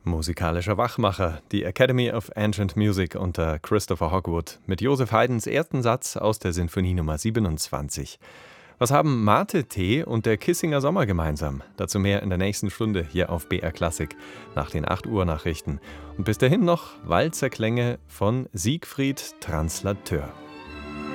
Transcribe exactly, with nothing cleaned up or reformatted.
Musikalischer Wachmacher, die Academy of Ancient Music unter Christopher Hogwood mit Joseph Haydns ersten Satz aus der Sinfonie Nummer siebenundzwanzig. Was haben Mate-Tee und der Kissinger Sommer gemeinsam? Dazu mehr in der nächsten Stunde hier auf B R Klassik nach den acht Uhr Nachrichten. Und bis dahin noch Walzerklänge von Siegfried Translateur.